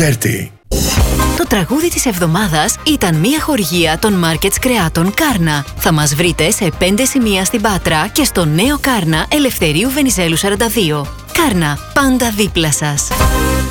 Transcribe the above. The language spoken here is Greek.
30. Το τραγούδι της εβδομάδας ήταν μια χορηγία των Markets Κρεάτων Κάρνα. Θα μας βρείτε σε 5 σημεία στην Πάτρα και στο νέο Κάρνα Ελευθερίου Βενιζέλου 42. Κάρνα, πάντα δίπλα σας.